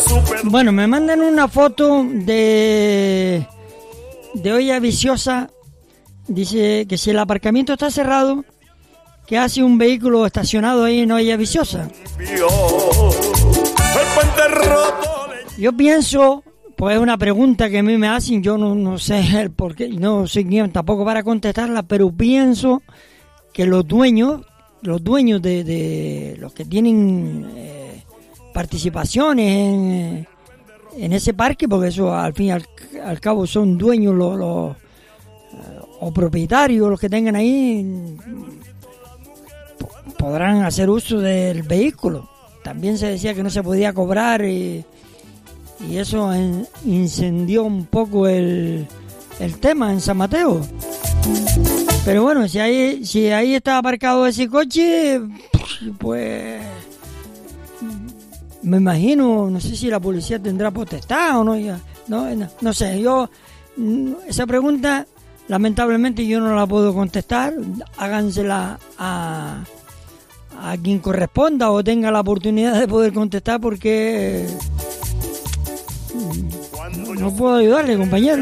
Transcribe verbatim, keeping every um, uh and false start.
Bueno, me mandan una foto de de olla viciosa. Dice que si el aparcamiento está cerrado, ¿qué hace un vehículo estacionado ahí en olla viciosa? Yo pienso, pues es una pregunta que a mí me hacen, yo no, no sé el por qué, no soy quien tampoco para contestarla, pero pienso que los dueños, los dueños de, de los que tienen eh, participaciones en, en ese parque, porque eso al fin y al, al cabo son dueños los, los o propietarios, los que tengan ahí, podrán hacer uso del vehículo. También se decía que no se podía cobrar y, y eso en, incendió un poco el, el tema en San Mateo. Pero bueno, si ahí, si ahí está aparcado ese coche, pues me imagino, no sé si la policía tendrá potestad o no, ya, no, no, no sé, yo esa pregunta lamentablemente yo no la puedo contestar. Hágansela a, a quien corresponda o tenga la oportunidad de poder contestar, porque no puedo ayudarle, compañero.